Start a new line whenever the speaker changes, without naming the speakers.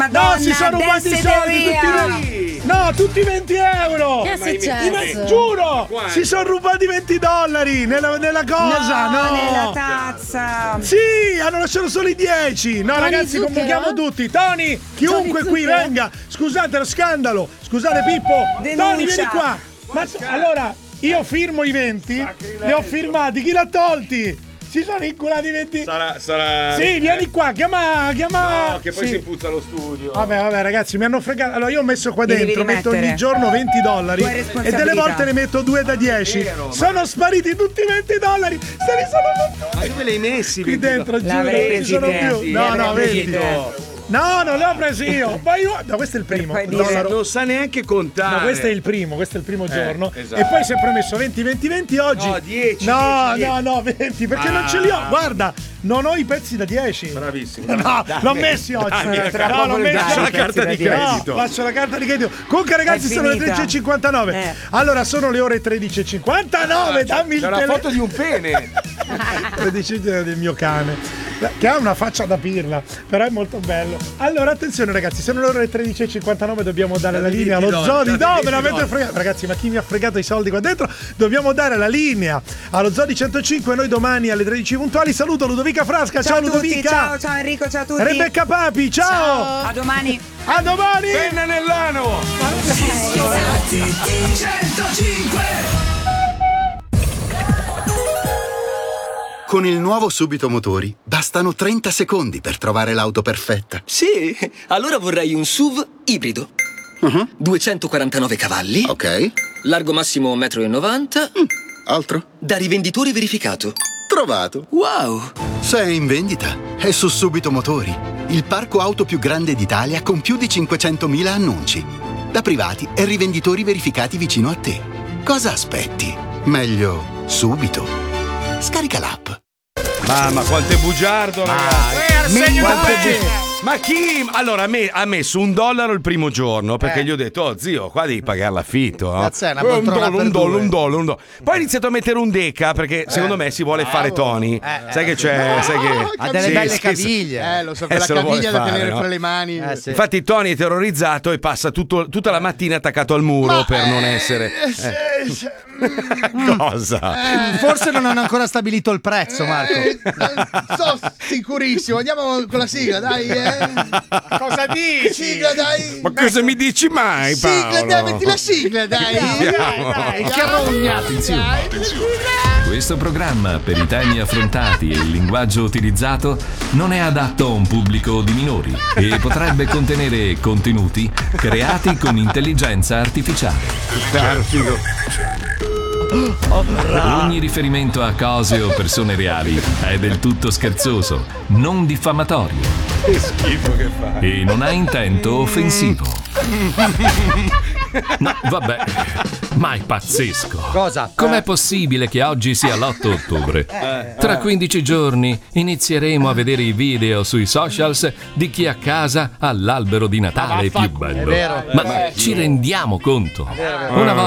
No, si sono rubati i soldi tutti 20 euro.
Che è successo?
Giuro, si sono rubati $20 nella cosa. No,
nella tazza.
Sì, hanno lasciato solo i 10. No,
Tony
ragazzi,
Zucchero?
convochiamo tutti. Tony, chiunque
Tony
qui
Zucchero?
venga. Scusate lo scandalo. Scusate Pippo.
Denuncia.
Tony, vieni qua. Ma allora, io firmo i 20. Li ho firmati. Chi l'ha tolti? Si sono inculati 20.
Sarà.
Sì, vieni qua, chiama.
No, che poi
Sì.
si puzza lo studio.
Vabbè, ragazzi, mi hanno fregato. Allora, io ho messo qua
Li devi
dentro, metto ogni
rimettere.
giorno $20
Tua
e delle
responsabilità.
volte ne metto 2 da 10. Sono spariti tutti i $20. Se li sono
Ma
fottuti
dove li hai messi?
qui dentro, giuro, non
L'avrei
ci sono
presi te.
più. No,
L'avrei presi
20.
te.
No, non li ho presi io. Ma io. No, questo è il primo.
poi
No,
dire-
Non sa neanche contare.
no, questo è il primo giorno.
esatto.
E poi sempre messo 20 oggi.
No, 10.
No,
10.
no, 20, perché non ce li ho. Guarda, non ho i pezzi da 10.
Bravissimo.
No, l'ho messi oggi.
tra
No,
poco
l'ho
li
messi
dai,
Lascia la
i
carta
pezzi
di
da
credito.
No, faccio la carta di credito. Comunque, ragazzi,
È
sono le
finita.
13:59. Allora, sono le ore 13:59. Dammi il
C'è una
telefono.
foto di un pene.
13 del mio cane. Che ha una faccia da pirla, però è molto bello. Allora, attenzione, ragazzi, sono le ore 13:59. Dobbiamo dare la linea allo Zodi. No, me l'avete fregato. Ragazzi, ma chi mi ha fregato i soldi qua dentro? Dobbiamo dare la linea allo Zodi 105. Noi domani alle 13 puntuali. Saluto Ludovica Frasca. Ciao,
Ciao a tutti,
Ludovica.
ciao Enrico, ciao a tutti.
Rebecca Papi, ciao.
A domani.
A domani.
Penna nell'ano.
105.
Con il nuovo Subito Motori bastano 30 secondi per trovare l'auto perfetta.
Sì, allora vorrei un SUV ibrido. 249 cavalli,
Ok,
largo massimo 1,90 m,
altro?
da rivenditore verificato.
Trovato.
Wow!
Se è in vendita, è su Subito Motori, il parco auto più grande d'Italia con più di 500.000 annunci. Da privati e rivenditori verificati vicino a te. Cosa aspetti? Meglio subito. Scarica l'app.
Mamma, quanto è bugiardo, ragazzi. Ma chi? Allora, ha messo $1 il primo giorno perché gli ho detto, oh zio, qua devi pagare l'affitto. No?
Cazzo, è una poltrona per
un
due.
dollaro. Poi ha iniziato a mettere un deca perché secondo me si vuole fare Tony. Sai che c'è? Sai che
Ha delle
Sì,
belle
sì,
caviglie. Lo so, quella
se lo vuole
caviglia da
fare,
tenere
no?
fra le mani.
sì. Infatti Tony è terrorizzato e passa tutta la mattina attaccato al muro per non essere. Cosa?
Forse non hanno ancora stabilito il prezzo, Marco.
So sicurissimo. Andiamo con la sigla, dai.
Cosa dici?
Sigla, dai.
Ma cosa mi dici mai, Paolo?
Sigla, dai, metti la sigla, dai.
Dai.
Carogna.
Attenzione. Questo programma, per i temi affrontati e il linguaggio utilizzato, non è adatto a un pubblico di minori e potrebbe contenere contenuti creati con intelligenza artificiale. Ogni riferimento a cose o persone reali è del tutto scherzoso, non diffamatorio.
Che schifo che fa.
E non ha intento offensivo. No, vabbè, ma è pazzesco.
Cosa?
Com'è possibile che oggi sia l'8 ottobre? Tra 15 giorni inizieremo a vedere i video sui socials di chi a casa ha l'albero di Natale più bello.
vero.
Ma ci rendiamo conto? Una volta